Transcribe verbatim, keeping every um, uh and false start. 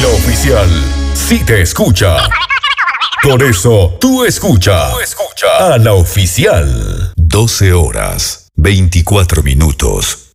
La Oficial sí te escucha. Por eso, tú escucha, tú escucha a La Oficial. doce horas, veinticuatro minutos.